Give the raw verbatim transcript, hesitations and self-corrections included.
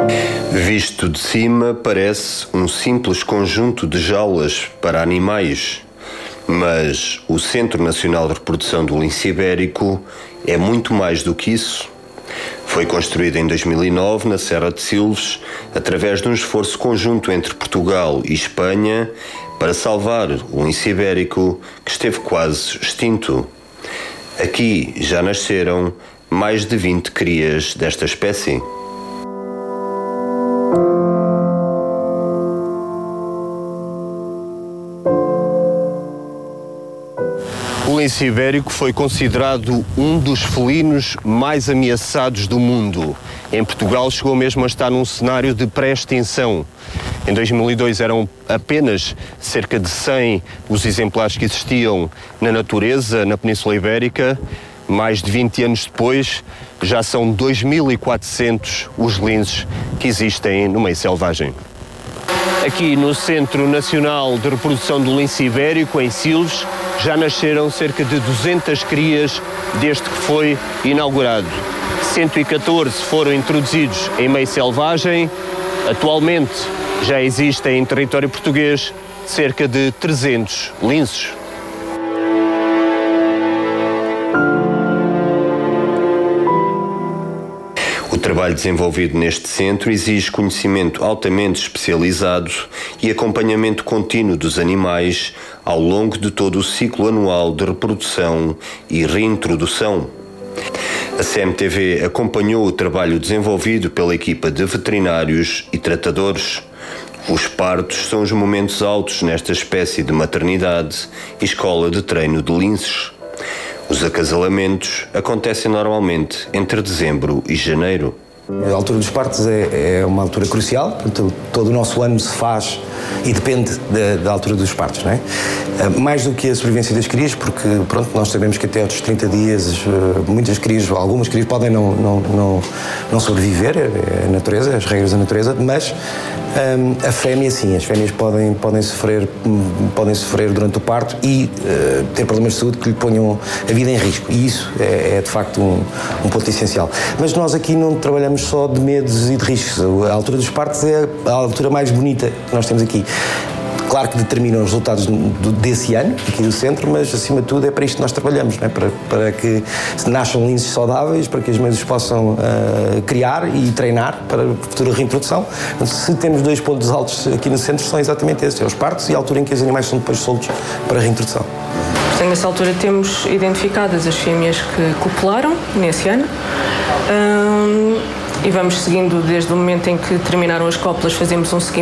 Visto de cima, parece um simples conjunto de jaulas para animais, mas o Centro Nacional de Reprodução do Lince Ibérico é muito mais do que isso. Foi construído em dois mil e nove na Serra de Silves, através de um esforço conjunto entre Portugal e Espanha para salvar o lince ibérico, que esteve quase extinto. Aqui já nasceram mais de vinte crias desta espécie. O lince ibérico foi considerado um dos felinos mais ameaçados do mundo. Em Portugal chegou mesmo a estar num cenário de pré-extinção. Em dois mil e dois eram apenas cerca de cem os exemplares que existiam na natureza, na Península Ibérica. Mais de vinte anos depois, já são dois mil e quatrocentos os linces que existem no meio selvagem. Aqui no Centro Nacional de Reprodução do Lince Ibérico, em Silves, já nasceram cerca de duzentas crias desde que foi inaugurado. cento e catorze foram introduzidos em meio selvagem. Atualmente já existem em território português cerca de trezentos linces. O trabalho desenvolvido neste centro exige conhecimento altamente especializado e acompanhamento contínuo dos animais ao longo de todo o ciclo anual de reprodução e reintrodução. A C M T V acompanhou o trabalho desenvolvido pela equipa de veterinários e tratadores. Os partos são os momentos altos nesta espécie de maternidade e escola de treino de linces. Os acasalamentos acontecem normalmente entre dezembro e janeiro. A altura dos partos é, é uma altura crucial, portanto, todo o nosso ano se faz e depende da, da altura dos partos, não é? Mais do que a sobrevivência das crias, porque pronto, nós sabemos que até aos trinta dias muitas crias, algumas crias podem não, não, não, não sobreviver, é a natureza, as regras da natureza, mas um, a fêmea sim, as fêmeas podem, podem, sofrer, podem sofrer durante o parto e uh, ter problemas de saúde que lhe ponham a vida em risco, e isso é, é de facto um, um ponto essencial. Mas nós aqui não trabalhamos só de medos e de riscos, a altura dos partos é a altura mais bonita que nós temos aqui. Claro que determinam os resultados desse ano, aqui do centro, mas acima de tudo é para isto que nós trabalhamos, não é? para, para que nasçam linces saudáveis, para que as mães os possam uh, criar e treinar para a futura reintrodução. Então, se temos dois pontos altos aqui no centro, são exatamente esses, é os partos e a altura em que os animais são depois soltos para a reintrodução. Portanto, nessa altura temos identificadas as fêmeas que copularam nesse ano. Hum, e vamos seguindo desde o momento em que terminaram as cópulas, fazemos um seguimento